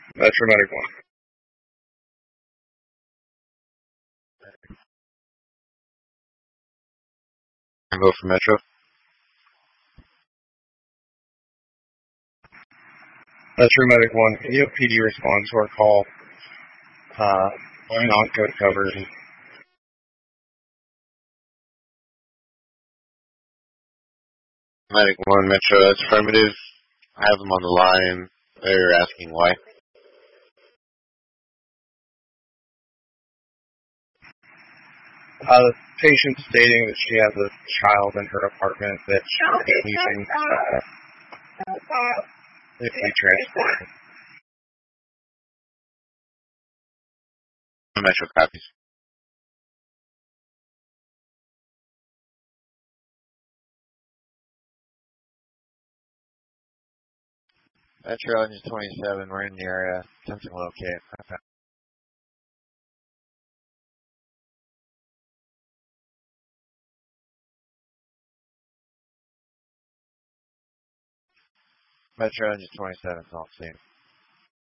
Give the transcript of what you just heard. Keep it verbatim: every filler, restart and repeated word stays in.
Metro Medic one. Go for Metro. Metro Medic one. Can you have P D respond to our call? Uh, non-code covered. Medic one, Metro, that's affirmative. I have them on the line. They're asking why. Uh, the patient stating that she has a child in her apartment that she's using uh, if we transport. Metro copies. Metro Engine twenty-seven, we're in the area. Attempting to locate. Okay. Metro Engine twenty-seven, it's all seen.